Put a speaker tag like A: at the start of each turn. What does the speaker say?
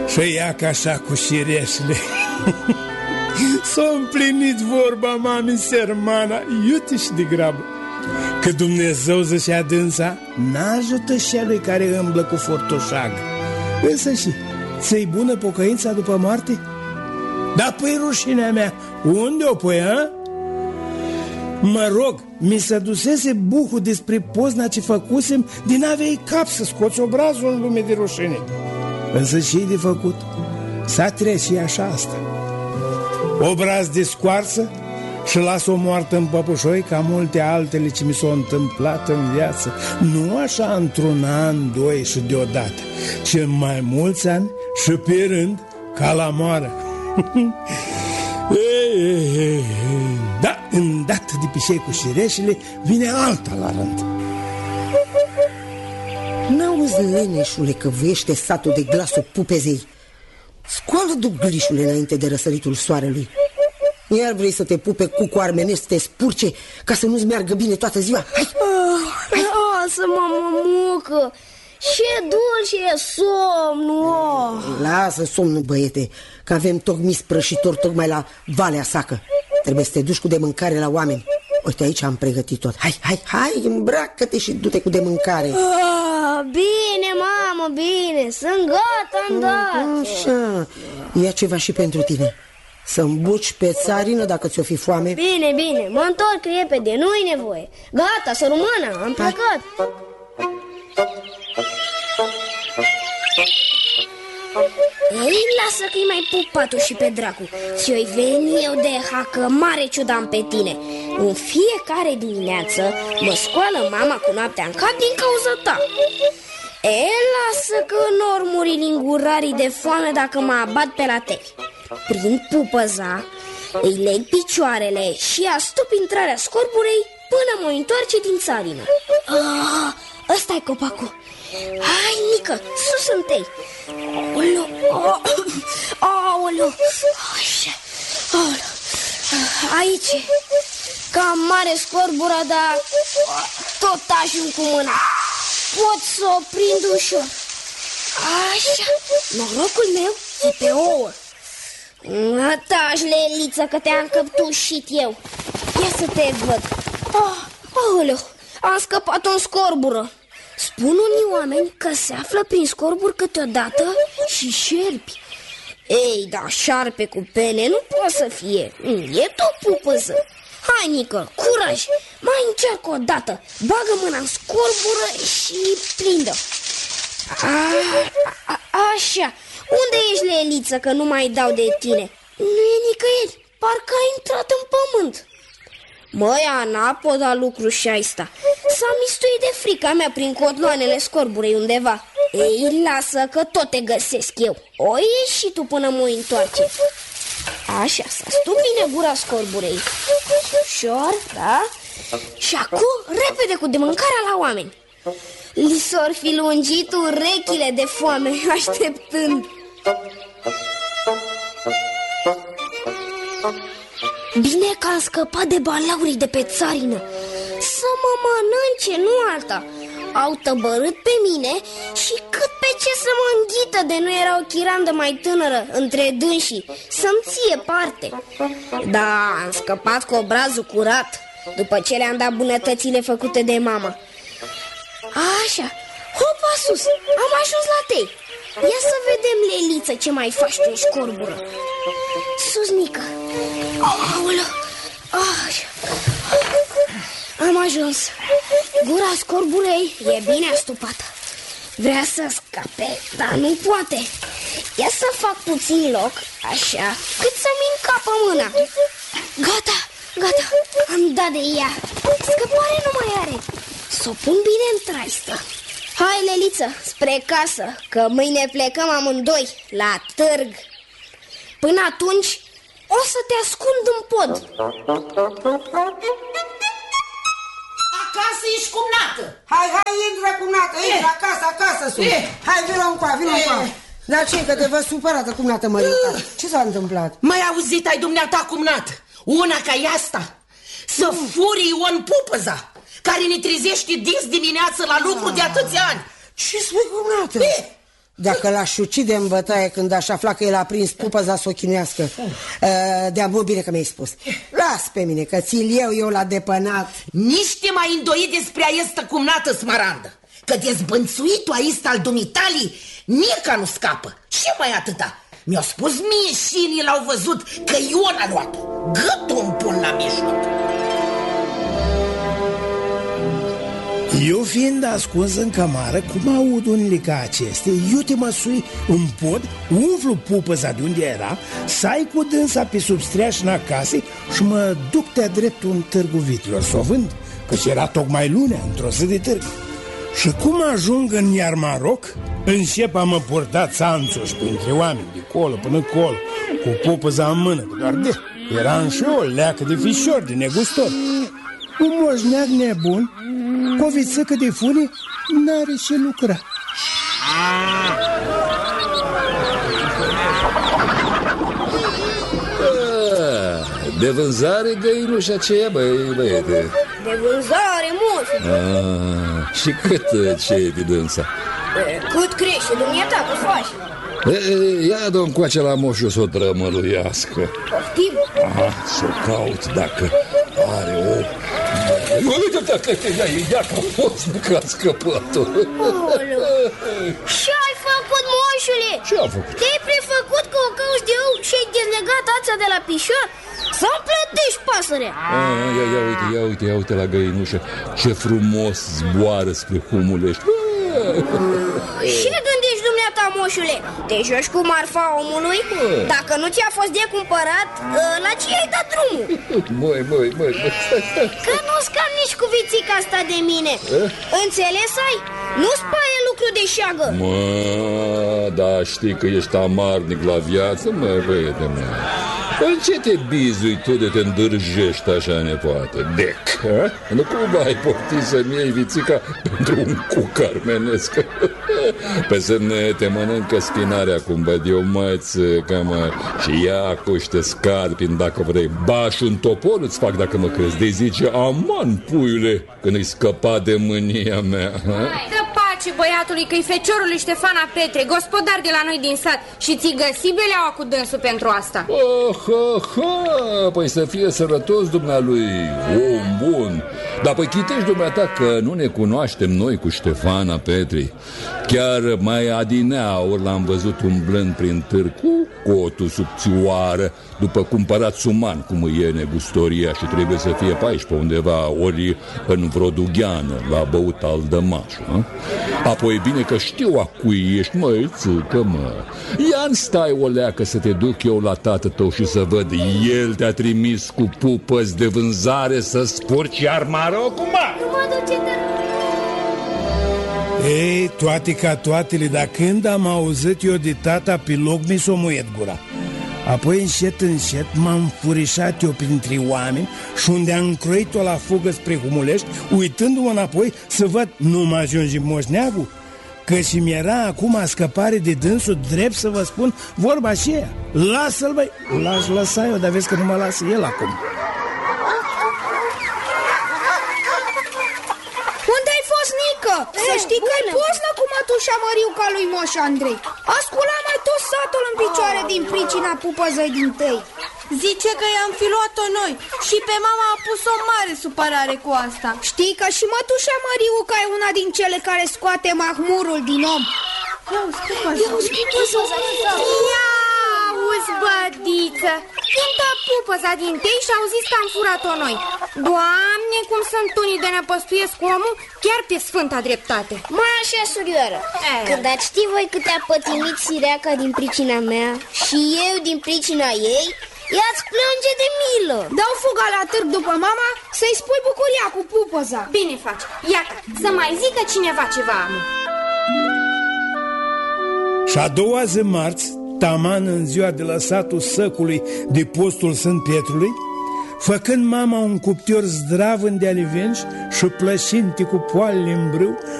A: Și ia ca așa cu șireșile. S-a împlinit vorba mamei Sermana, iute și de grabă, că Dumnezeu, zicea dânsa, n-ajută celui care îmblă cu fortoșag. Însă și, ți-i bună pocăința după moarte? Da, păi rușinea mea, unde o pui, a? Mă rog, mi se dusese buhul despre pozna ce făcusem, din avei cap să scoți obrazul în lume de rușine. Însă și-i de făcut, s-a trece și așa asta. Obraz de scoarsă și las-o moartă în păpușoi ca multe altele ce mi s-au întâmplat în viață. Nu așa într-un an, doi și deodată, ci în mai mulți ani și pe rând, ca la moară. Da, îndată de pișei cu șireșile, vine alta la rând.
B: N-auzi, leneșule, că vâiește satul de glasul pupezei? Scoală duglișule înainte de răsăritul soarelui. Iar vrei să te pupe cu armenești, să te spurce, ca să nu-ți meargă bine toată ziua? Hai!
C: Lasă-mă, mămucă! Ce dulce e somnul!
B: Lasă somnul, băiete, că avem tocmai sprășitor tocmai la Valea Sacă. Trebuie să te duci cu de mâncare la oameni. Uite, aici am pregătit tot. Hai, îmbracă-te și du-te cu de mâncare.
C: Bine, mamă, bine, sunt gata, îndată.
B: Așa, ia ceva și pentru tine. Să îmbuci pe țarină dacă ți-o fi foame.
C: Bine, mă întorc repede, nu-i nevoie. Gata, să rămână, am plecat. Ei, lasă că-i mai pup patușii pe dracu. Și-o-i veni eu de hacă mare ciudam pe tine. În fiecare dimineață mă scoală mama cu noaptea în cap din cauza ta. Lasă că n-or muri lingurarii de foame dacă mă abat pe la tei. Prind pupăza, îi leg picioarele și astup intrarea scorburei până mă întoarce din țarină. Ăsta-i copacul. Hai, mică, sus întâi. Aoleu, așa. Aici. Cam mare scorbura, dar tot ajung cu mâna. Pot să o prind ușor. Așa. Norocul meu e pe ouă. Taci, Leliță, că te-am căptușit eu. Ia să te văd. Aoleu, am scăpat în scorbură. Spun unii oameni că se află prin scorburi câteodată și șerpi. Ei, da, șarpe cu pene nu poate să fie. E tot pupăză. Hai, Nică, curaj, mai încearcă o dată. Bagă mâna în scorbură și prindă. Așa. Unde ești, Leliță, că nu mai dau de tine? Nu e nicăieri, parcă a intrat în pământ. Măi, Ana, pot da lucru și asta. S-a mistuit de frica mea prin cotloanele scorburei undeva. Ei, lasă că tot te găsesc eu. O ieși și tu până mă întoarce. Așa, să stup bine gura scorburei. Ușor, da? Și acum, repede cu de mâncarea la oameni. Li s-or fi lungit urechile de foame, așteptând. Bine că am scăpat de balaurii de pe țarină. Să mă mănânce, nu alta. Au tăbărât pe mine și cât pe ce să mă înghită de nu era o chirandă mai tânără între dânsii să-mi ție parte. Da, am scăpat cu obrazul curat după ce le-am dat bunătățile făcute de mama. Așa, hopa sus, am ajuns la tei. Ia să vedem, Leliță, ce mai faci tu în scorbură. Sus, Nică. Aoleu. Așa. Am ajuns. Gura scorburei e bine astupată. Vrea să scape, dar nu poate. Ia să fac puțin loc, așa, cât să-mi încapă mâna. Gata, am dat de ea. Scăpare nu mai are. S-o pun bine în traistă. Hai, Leliță, spre casă, că mâine plecăm amândoi la târg. Până atunci o să te ascund în pod.
B: Acasă ești cumnată. Hai, intră cumnată, intră acasă sunt. Hai, vină încoa. Dar ce, că te văd supărată, cumnată Mărica? Ce s-a întâmplat?
D: Mai auzit ai dumneata, cumnată? Una ca e asta, să furii Ion Pupăza, care ne trezește dis dimineață la lucru de atâția ani.
B: Ce spui, cumnată? Dacă l-aș ucide în bătaie când aș afla că el a prins pupăza să o chinuiască. De-a bine că mi-ai spus. Las pe mine, că ți-l eu la depănat.
D: Nici te mai îndoi despre aesta cumnată, Smarandă, că dezbănțuitul aista al dumitalii nica nu scapă. Și mai atâta. Mi-au spus mie și l-au văzut că Ion a luat-o. Gâtul îmi pun la mijloc.
A: Eu fiind ascuns în cămară, cum aud unele ca acestea, eu te măsui în pod, umflu pupăza de unde era, sai cu dânsa pe sub streașina casei și mă duc de-a dreptul în târgul vitilor să o vând, căci era tocmai lunea, într-o zi de târg. Și cum ajung în Iarmaroc, încep a mă purta țanțoși printre oameni, de colo până colo, cu pupăza în mână, doar de era și o leacă de fișor, de negustor. Un moșneag nebun, cu o vițăcă de fune, n-are ce lucra.
E: De vânzare găinușa aceea, băiete?
C: De vânzare, moșu.
E: Și cât ce e de dânsa?
C: Cât crește, dumneata, că faci?
E: Ia dă-mi coace la moșu să o trămăluiască.
C: Poftim?
E: Să o caut dacă are o... Uite, ia că a fost că a scăpat-o.
C: Ce-ai făcut, moșule?
E: Ce-am făcut?
C: Te-ai prefăcut că o cauți de ou și ai dezlegat ața de la pișor? Să-mi plătești pasărea.
E: Ia uite la găinușă. Ce frumos zboară spre Humulești.
C: Ce gândești, dumneata, moșule? Te joci cu marfa omului? Dacă nu ți-a fost de cumpărat, la ce ai dat drumul?
E: Măi,
C: că nu-ți cam nici cu vițica asta de mine. Înțeles ai? Nu-ți paie lucru de șeagă.
E: Da, știi că ești amarnic la viață, băiete mea. În ce te bizui tu de te îndârjești așa, nepoată? Dec, nu cumva ai poftit să-mi iei vițica pentru un cuc armenesc? Pe semne te mănâncă spinarea, cum văd eu, și ia cuște scarpin dacă vrei. Baș un topor îți fac dacă mă crezi. De zice, aman, puiule, când îi scăpa de mânia mea.
F: Dă pace băiatului că-i feciorul lui Ștefana Petre, gospodar de la noi din sat, și ți-i găsi beleaua cu dânsul pentru asta.
E: Păi să fie sărătos dumnealui, om bun. Dar păi chitești dumneata că nu ne cunoaștem noi cu Ștefana Petri. Chiar mai adineauri l-am văzut umblând prin târg cu cotul subțioară, după cumpărat suman, cum îi e negustoria, și trebuie să fie pe aici, pe undeva, ori în vreo dugheană, la băut al dămașul. Apoi bine că știu a cui ești, țâcă, Ia-n stai o leacă să te duc eu la tată tău și să văd. El te-a trimis cu pupăzi de vânzare să spurci Iarmarocul,
C: Nu mă duce de...
A: Ei, toate ca toatele, dar când am auzit eu de tata pe loc, mi s-o muiet gura. Apoi încet m-am furișat eu printre oameni și unde am croit-o la fugă spre Humulești, uitându-mă înapoi să văd, nu mă ajunge moșneagul, că și mi-era acum scăpare de dânsul, drept să vă spun vorba aceea. Lasă-l, băi, l-aș lăsa eu, dar vezi că nu mă lasă el acum.
G: Unde ai fost, Nică? Să știi că ai poznă cu mătușa Măriuca lui Moș Andrei. A sculat mai tot satul în picioare din pricina pupăzăi din tăi.
H: Zice că i-am fi luat-o noi și pe mama a pus o mare supărare cu asta.
G: Știi că și mătușa Măriuca e una din cele care scoate mahmurul din om.
F: Ia auzi, bădiță, când a pupăza din tei și au zis că am furat-o noi. Doamne, cum sunt unii de nepăstuiesc omul, chiar pe sfânta dreptate.
C: Mai așa, surioară, când ați ști voi cât a pătimit sireaca din pricina mea și eu din pricina ei, ea-ți plânge de milă.
G: Dau fuga la târg după mama să-i spui bucuria cu pupăza.
F: Bine faci, iată, să mai zică cineva ceva, amu.
A: Și a doua zi marți, taman în ziua de lăsatul săcului de postul Sfânt Pietrului, făcând mama un cuptor zdravân de alivenci și plășinte cu poalele în brâu,